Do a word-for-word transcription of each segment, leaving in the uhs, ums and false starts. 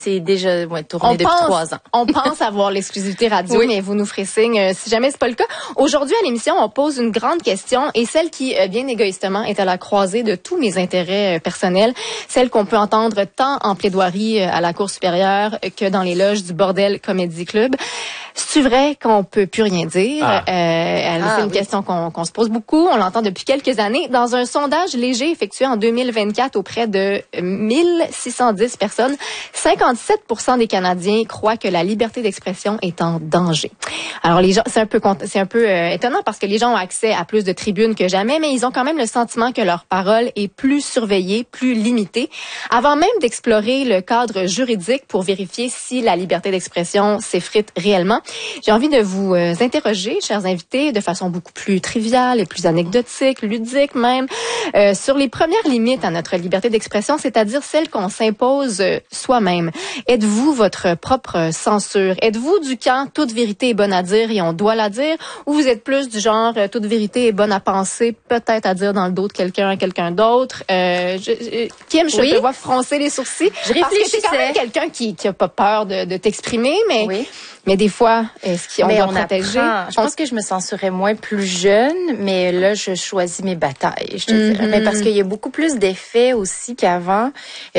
C'est déjà ouais, tourné on depuis pense, trois ans. On pense avoir l'exclusivité radio, oui. mais vous nous ferez signe euh, si jamais c'est pas le cas. Aujourd'hui, à l'émission, on pose une grande question et celle qui, euh, bien égoïstement, est à la croisée de tous mes intérêts euh, personnels. Celle qu'on peut entendre tant en plaidoirie euh, à la Cour supérieure euh, que dans les loges du Bordel Comedy Club. C'est vrai qu'on peut plus rien dire. Ah. Euh, ah, c'est une oui. question qu'on, qu'on se pose beaucoup. On l'entend depuis quelques années. Dans un sondage léger effectué en deux mille vingt-quatre auprès de mille six cent dix personnes, cinquante-sept pour cent des Canadiens croient que la liberté d'expression est en danger. Alors les gens, c'est un peu c'est un peu euh, étonnant parce que les gens ont accès à plus de tribunes que jamais, mais ils ont quand même le sentiment que leur parole est plus surveillée, plus limitée. Avant même d'explorer le cadre juridique pour vérifier si la liberté d'expression s'effrite réellement, j'ai envie de vous euh, interroger, chers invités, de façon beaucoup plus triviale et plus anecdotique, ludique même, euh, sur les premières limites à notre liberté d'expression, c'est-à-dire celles qu'on s'impose euh, soi-même. Êtes-vous votre propre censure? Êtes-vous du camp « toute vérité est bonne à dire et on doit la dire » ou vous êtes plus du genre euh, « toute vérité est bonne à penser, peut-être à dire dans le dos de quelqu'un à quelqu'un d'autre euh, ». Kim, je oui. te vois froncer les sourcils. Je parce que c'est réfléchissais. quand même quelqu'un qui, qui a pas peur de, de t'exprimer, mais... Oui. Mais des fois, est-ce qu'on mais doit on protéger? apprend. Je pense que je me censurais moins plus jeune, mais là, je choisis mes batailles, je te Mm-hmm. dirais. Mais parce qu'il y a beaucoup plus d'effets aussi qu'avant.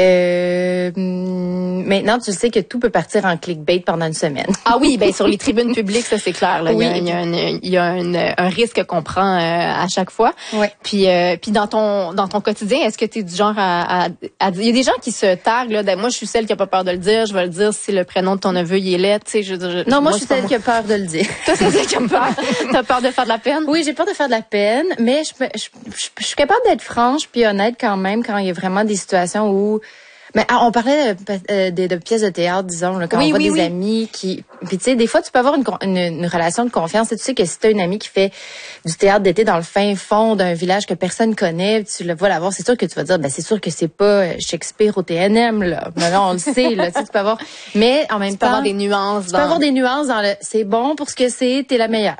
Euh, maintenant, tu sais que tout peut partir en clickbait pendant une semaine. Ah oui, ben sur les tribunes publiques, ça c'est clair. Là. Oui. Il y a, il y a, un, il y a un, un risque qu'on prend euh, à chaque fois. Oui. Puis, euh, puis dans ton dans ton quotidien, est-ce que tu es du genre à, à, à... Il y a des gens qui se targuent. Là, moi, je suis celle qui a pas peur de le dire. Je vais le dire si le prénom de ton neveu il est laid. Tu sais, je, je, Non, moi, moi je suis celle qui a peur de le dire. Toi, c'est celle qui a peur. T'as peur de faire de la peine? Oui, j'ai peur de faire de la peine, mais je, je, je, je suis capable d'être franche puis honnête quand même quand il y a vraiment des situations où... Mais ah, on parlait de, de, de pièces de théâtre, disons, là, quand oui, on voit oui, des oui. amis qui... Puis tu sais, des fois, tu peux avoir une, une, une relation de confiance. Tu sais que si tu as une amie qui fait du théâtre d'été dans le fin fond d'un village que personne connaît, tu le vois la voir, c'est sûr que tu vas dire, ben c'est sûr que c'est pas Shakespeare au T N M, là. Mais là, on le sait, là. Tu sais, tu peux avoir... Mais en même tu temps... peux avoir des nuances. Tu dans... peux avoir des nuances dans le... C'est bon pour ce que c'est, t'es la meilleure.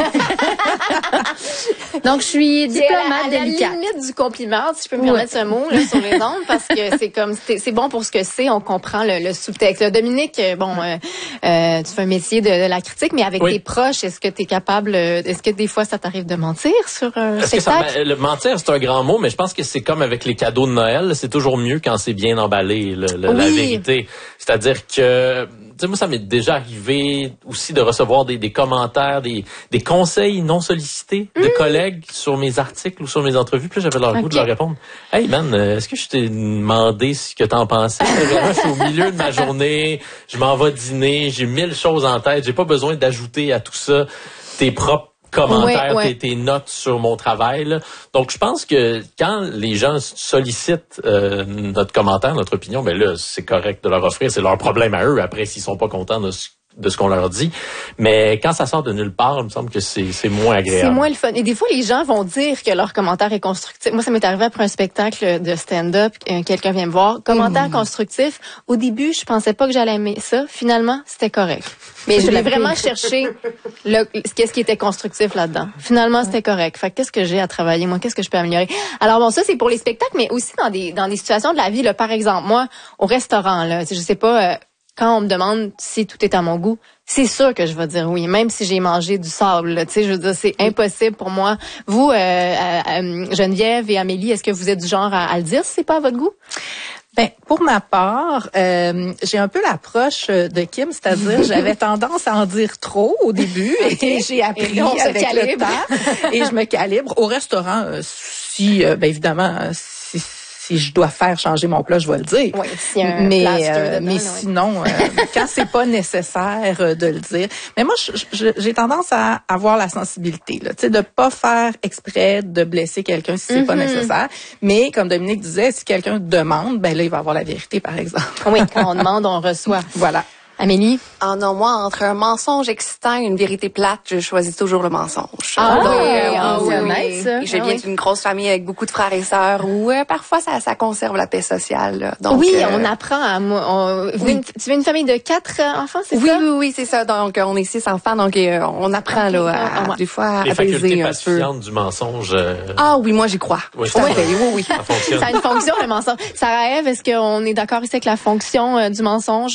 Donc, je suis diplomate à la, à délicate. la limite du compliment, si je peux me permettre ce mot là, sur les ondes, parce que c'est comme c'est, c'est bon pour ce que c'est, on comprend le, le sous-texte. Là, Dominique, bon, euh, euh, tu fais un métier de, de la critique, mais avec oui. tes proches, est-ce que tu es capable, est-ce que des fois ça t'arrive de mentir sur un Est-ce spectacle? que ça, le mentir, c'est un grand mot, mais je pense que c'est comme avec les cadeaux de Noël, c'est toujours mieux quand c'est bien emballé, le, le, oui. la vérité. C'est-à-dire que, tu sais, moi, ça m'est déjà arrivé aussi de recevoir des, des commentaires, des, des conseils non sollicités de mmh. collègues sur mes articles ou sur mes entrevues. Puis là, j'avais leur okay. goût de leur répondre. Hey, man, est-ce que je t'ai demandé ce que t'en pensais? Vraiment, je suis au milieu de ma journée, je m'en vais dîner, j'ai mille choses en tête, j'ai pas besoin d'ajouter à tout ça tes propres commentaires, ouais, ouais. Tes, tes notes sur mon travail. Là. Donc, je pense que quand les gens sollicitent euh, notre commentaire, notre opinion, ben là, c'est correct de leur offrir. C'est leur problème à eux, après, s'ils sont pas contents de ce de ce qu'on leur dit. Mais quand ça sort de nulle part, il me semble que c'est, c'est moins agréable. C'est moins le fun. Et des fois, les gens vont dire que leur commentaire est constructif. Moi, ça m'est arrivé après un spectacle de stand-up. Quelqu'un vient me voir. Commentaire mmh. constructif. Au début, je pensais pas que j'allais aimer ça. Finalement, c'était correct. Mais je l'ai vraiment cherché le, qu'est-ce qui était constructif là-dedans. Finalement, c'était correct. Fait qu'est-ce que j'ai à travailler, moi? Qu'est-ce que je peux améliorer? Alors bon, ça, c'est pour les spectacles, mais aussi dans des, dans des situations de la vie, là. Par exemple, moi, au restaurant, là, je sais pas, euh, quand on me demande si tout est à mon goût, c'est sûr que je vais dire oui, même si j'ai mangé du sable. Tu sais, je veux dire, c'est impossible pour moi. Vous, euh, euh, Geneviève et Amélie, est-ce que vous êtes du genre à, à le dire si c'est pas à votre goût? Ben, pour ma part, euh, j'ai un peu l'approche de Kim, c'est-à-dire j'avais tendance à en dire trop au début et j'ai appris et avec le temps et je me calibre. Au restaurant, euh, si, euh, ben évidemment, si si je dois faire changer mon plat, je vais le dire. Oui, si un mais euh, dedans, mais ouais. sinon, euh, quand c'est pas nécessaire euh, de le dire. Mais moi, je, je, j'ai tendance à avoir la sensibilité, là, tu sais, de pas faire exprès de blesser quelqu'un si c'est mm-hmm. pas nécessaire. Mais comme Dominique disait, si quelqu'un demande, ben là, il va avoir la vérité, par exemple. Oui, quand on demande, on reçoit. Voilà. Amélie? Ah non, moi, entre un mensonge excitant et une vérité plate, je choisis toujours le mensonge. Ah, Donc, oui, euh, ah, oui, oui. oui. Ça. Et je ah, viens oui. d'une grosse famille avec beaucoup de frères et sœurs où euh, parfois ça, ça conserve la paix sociale. Là. Donc, oui, euh, on apprend à... On, oui. une, tu veux une famille de quatre enfants, c'est oui, ça? Oui, oui, c'est ça. Donc, on est six enfants, donc euh, on apprend okay. là, à, ah, ouais. des fois Les à baiser facultés un peu. pacifiantes du mensonge. Euh... Ah oui, moi j'y crois. Oui, Tout à fait. Oui, oui. Ça fonctionne. Ça a une fonction, le mensonge. Sarah-Ève, est-ce qu'on est d'accord ici avec la fonction euh, du mensonge?